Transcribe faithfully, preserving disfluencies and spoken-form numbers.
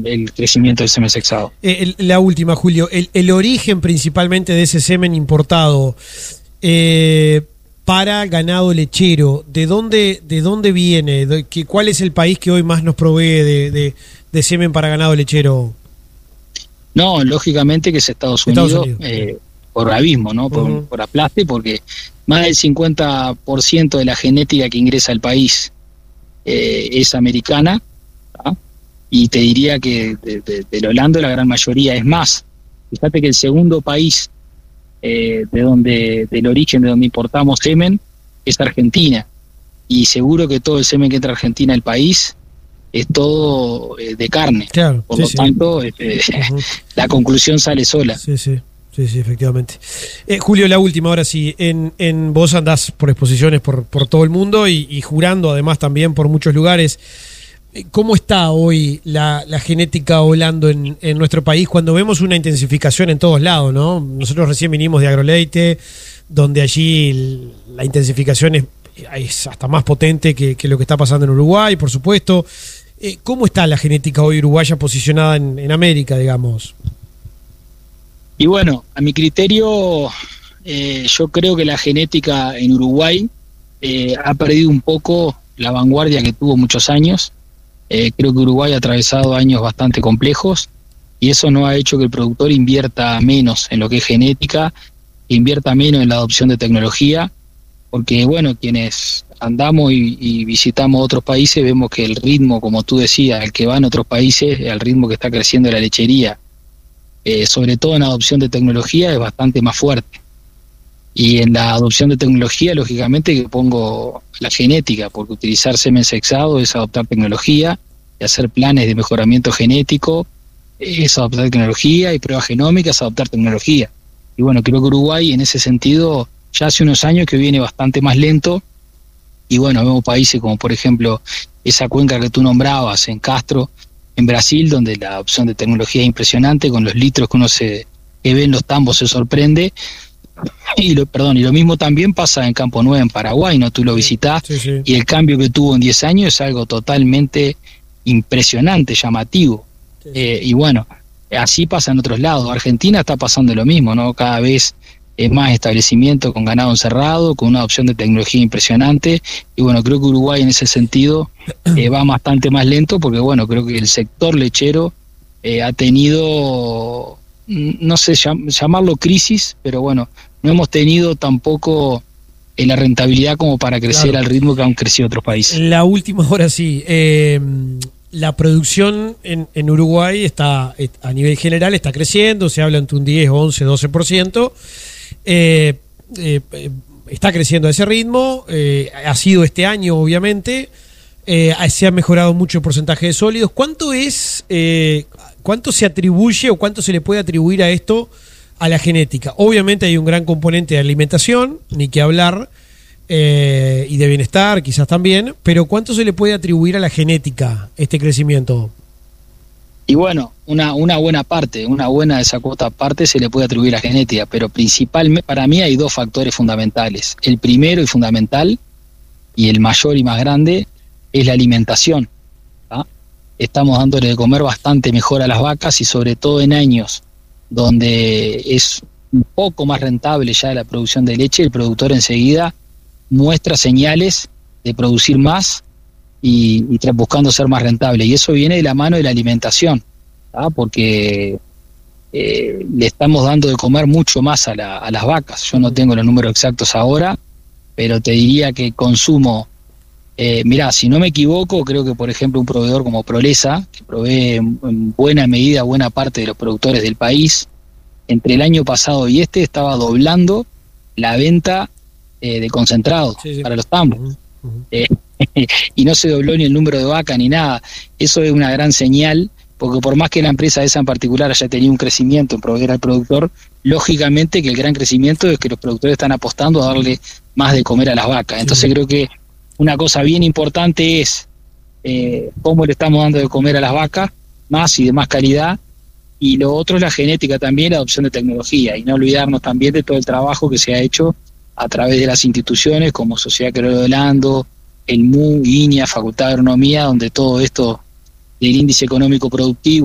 el, el crecimiento del semen sexado. Eh, el, la última, Julio, el, el origen principalmente de ese semen importado eh, para ganado lechero, ¿de dónde, de dónde viene? ¿De, que, ¿Cuál es el país que hoy más nos provee de, de, de semen para ganado lechero? No, lógicamente que es Estados Unidos, Estados Unidos. Eh, por abismo, ¿no? Por, Uh-huh. por aplaste, porque más del cincuenta por ciento de la genética que ingresa al país eh, es americana, ¿tá? Y te diría que de, de, de Holanda la gran mayoría es más. Fíjate que el segundo país eh, de donde del origen de donde importamos semen es Argentina, y seguro que todo el semen que entra a Argentina al país es todo eh, de carne. Claro, por sí, lo sí. tanto eh, Uh-huh. la conclusión sale sola. Sí, sí. Sí, sí, efectivamente. Eh, Julio, la última, ahora sí. En, en vos andás por exposiciones por, por todo el mundo y, y jurando además también por muchos lugares. ¿Cómo está hoy la, la genética volando en, en nuestro país cuando vemos una intensificación en todos lados, ¿no? Nosotros recién vinimos de Agroleite, donde allí el, la intensificación es, es hasta más potente que, que lo que está pasando en Uruguay, por supuesto. Eh, ¿Cómo está la genética hoy uruguaya posicionada en, en América, digamos? Y bueno, a mi criterio, eh, yo creo que la genética en Uruguay eh, ha perdido un poco la vanguardia que tuvo muchos años. Eh, creo que Uruguay ha atravesado años bastante complejos y eso no ha hecho que el productor invierta menos en lo que es genética, invierta menos en la adopción de tecnología, porque bueno, quienes andamos y, y visitamos otros países vemos que el ritmo, como tú decías, el que va en otros países, el ritmo que está creciendo la lechería, Eh, sobre todo en la adopción de tecnología, es bastante más fuerte. Y en la adopción de tecnología, lógicamente que pongo la genética, porque utilizar semen sexado es adoptar tecnología, y hacer planes de mejoramiento genético es adoptar tecnología, y pruebas genómicas es adoptar tecnología. Y bueno, creo que Uruguay en ese sentido ya hace unos años que viene bastante más lento, y bueno, vemos países como por ejemplo esa cuenca que tú nombrabas en Castro, en Brasil, donde la adopción de tecnología es impresionante, con los litros que uno se que ve en los tambos se sorprende. Y lo, perdón, y lo mismo también pasa en Campo Nuevo, en Paraguay, ¿no? Tú lo visitás, Sí, sí. y el cambio que tuvo en diez años es algo totalmente impresionante, llamativo. Sí, sí. Eh, y bueno, así pasa en otros lados. Argentina está pasando lo mismo, ¿no? Cada vez es más establecimiento con ganado encerrado, con una adopción de tecnología impresionante. Y bueno, creo que Uruguay en ese sentido eh, va bastante más lento, porque bueno, creo que el sector lechero eh, ha tenido, no sé llam- llamarlo crisis, pero bueno, no hemos tenido tampoco eh, la rentabilidad como para crecer Claro. al ritmo que han crecido otros países. La última, ahora sí. Eh, la producción en, en Uruguay está, a nivel general, está creciendo, se habla entre un diez, once, doce por ciento. Eh, eh, eh, está creciendo a ese ritmo, eh, ha sido este año obviamente, eh, se ha mejorado mucho el porcentaje de sólidos. ¿Cuánto es, eh, cuánto se atribuye o cuánto se le puede atribuir a esto a la genética? Obviamente hay un gran componente de alimentación, ni que hablar, eh, y de bienestar quizás también, pero ¿cuánto se le puede atribuir a la genética este crecimiento? Y bueno, una, una buena parte, una buena de esa cuota parte se le puede atribuir a la genética, pero principalmente para mí hay dos factores fundamentales. El primero y fundamental, y el mayor y más grande, es la alimentación. ¿tá? Estamos dándole de comer bastante mejor a las vacas, y sobre todo en años donde es un poco más rentable ya la producción de leche, el productor enseguida muestra señales de producir más y, y buscando ser más rentable, y eso viene de la mano de la alimentación, ¿tá? Porque eh, le estamos dando de comer mucho más a, la, a las vacas. Yo no tengo los números exactos ahora, pero te diría que el consumo, eh, mirá, si no me equivoco, creo que por ejemplo un proveedor como Prolesa, que provee en, en buena medida buena parte de los productores del país, entre el año pasado y este estaba doblando la venta eh, de concentrados sí, sí. para los tambos. Uh-huh, uh-huh. Eh, y no se dobló ni el número de vaca ni nada. Eso es una gran señal, porque por más que la empresa esa en particular haya tenido un crecimiento en proveer al productor, lógicamente que el gran crecimiento es que los productores están apostando a darle más de comer a las vacas. Entonces uh-huh. creo que una cosa bien importante es eh, cómo le estamos dando de comer a las vacas, más y de más calidad, y lo otro es la genética también, la adopción de tecnología, y no olvidarnos también de todo el trabajo que se ha hecho a través de las instituciones como Sociedad Criollo de Holando, el M U, I N I A, Facultad de Agronomía, donde todo esto del índice económico productivo